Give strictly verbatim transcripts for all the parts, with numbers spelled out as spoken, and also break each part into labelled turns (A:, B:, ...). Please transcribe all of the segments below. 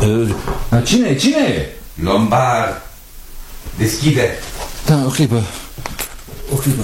A: Cine? Cine?
B: Lombard. Deschide.
A: Da, o clipă. O clipă.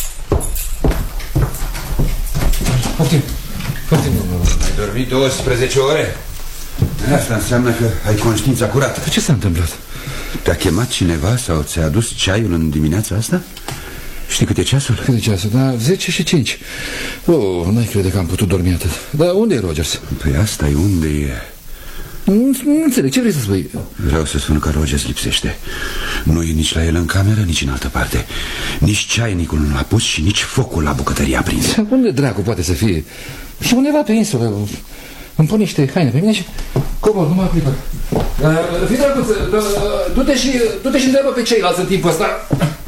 A: Poftim. Poftim.
B: Ai dormit douăsprezece ore? Asta înseamnă că ai conștiința curată.
A: Ce s-a întâmplat?
B: Te-a chemat cineva sau ți-a adus ceaiul în dimineața asta? Știi cât e ceasul?
A: Cât e ceasul? Da, zece și cinci. Oh, n-ai crede că am putut dormi atât. Dar unde e Rogers?
B: Păi asta e unde e.
A: Nu, nu înțeleg, ce vrei să spui?
B: Vreau să spun că Rogers lipsește. Nu e nici la el în cameră, nici în altă parte. Nici ceainicul nu l-a pus și nici focul la bucătărie aprins.
A: Unde dracu poate să fie? Și undeva pe insulă. Îmi pun niște haine pe mine și cobor, numai o clipă. uh, Fii drăguț, uh, du-te și, du-te și întreabă pe ceilalți în timpul ăsta.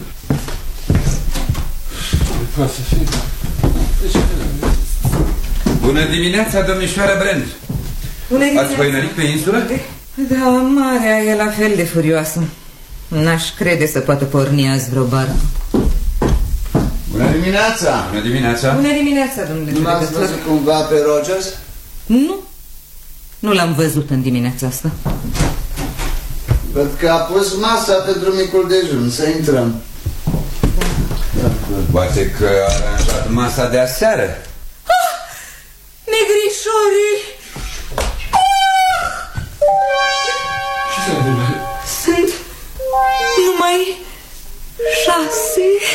B: Bună dimineața, domnișoară Brand.
C: Bună dimineața.
B: Ați păinărit pe insulă?
C: Da, marea e la fel de furioasă. N-aș crede să poată porni azi vreo barcă.
D: Bună dimineața.
B: Bună dimineața.
C: Bună dimineața, domnule.
D: Nu l-ați văzut cumva pe Rogers?
C: Nu. Nu l-am văzut în dimineața asta.
D: Văd că a pus masa pentru micul dejun. Să intrăm.
B: Poate că a aranjat masa de aseară.